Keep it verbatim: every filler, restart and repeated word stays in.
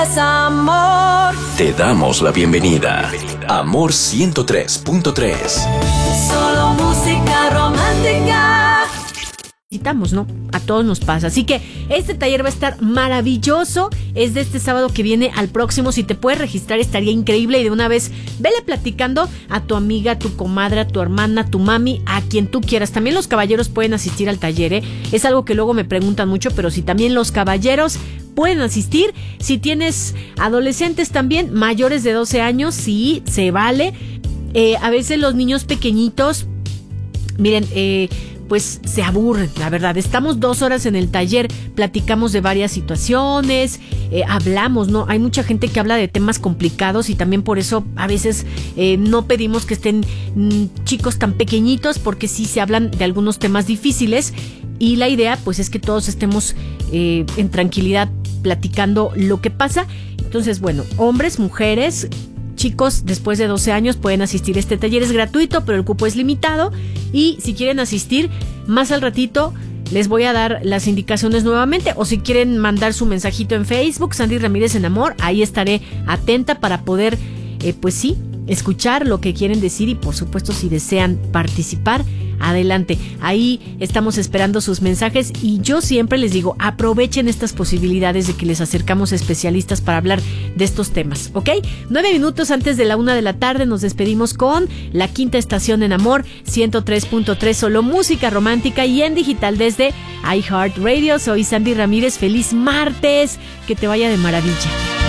Amor. Te damos la bienvenida. Amor ciento tres punto tres. Solo música romántica. Necesitamos, ¿no? A todos nos pasa. Así que este taller va a estar maravilloso. Es de este sábado que viene al próximo. Si te puedes registrar estaría increíble. Y de una vez vele platicando a tu amiga, a tu comadre, a tu hermana, a tu mami, a quien tú quieras. También los caballeros pueden asistir al taller, ¿eh? Es algo que luego me preguntan mucho, pero si también los caballeros pueden asistir. Si tienes adolescentes también, mayores de doce años, sí, se vale. Eh, a veces los niños pequeñitos, miren, eh... pues se aburren, la verdad. Estamos dos horas en el taller, platicamos de varias situaciones, eh, hablamos, ¿no? Hay mucha gente que habla de temas complicados y también por eso a veces eh, no pedimos que estén mmm, chicos tan pequeñitos, porque sí se hablan de algunos temas difíciles y la idea pues es que todos estemos eh, en tranquilidad platicando lo que pasa. Entonces, bueno, hombres, mujeres, chicos después de doce años pueden asistir. Este taller es gratuito, pero el cupo es limitado. Y si quieren asistir, más al ratito les voy a dar las indicaciones nuevamente. O si quieren mandar su mensajito en Facebook, Sandy Ramírez en Amor, ahí estaré atenta para poder, eh, pues sí, escuchar lo que quieren decir. Y por supuesto, si desean participar, adelante. Ahí estamos esperando sus mensajes y yo siempre les digo, aprovechen estas posibilidades de que les acercamos especialistas para hablar de estos temas, ¿ok? Nueve minutos antes de la una de la tarde nos despedimos con la quinta estación en Amor ciento tres punto tres, solo música romántica y en digital desde iHeartRadio. Soy Sandy Ramírez, feliz martes, que te vaya de maravilla.